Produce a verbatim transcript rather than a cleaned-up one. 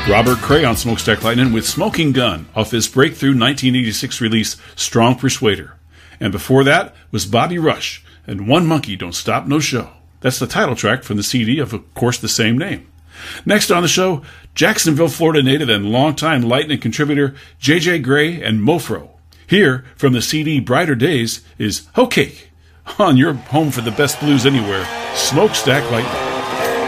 Robert Cray on Smokestack Lightning with Smoking Gun off his breakthrough nineteen eighty-six release Strong Persuader. And before that was Bobby Rush and One Monkey Don't Stop No Show. That's the title track from the C D of, of course, the same name. Next on the show, Jacksonville, Florida native and longtime Lightning contributor J J Gray and Mofro. Here, from the C D Brighter Days, is Hoe Cake on your home for the best blues anywhere, Smokestack Lightning.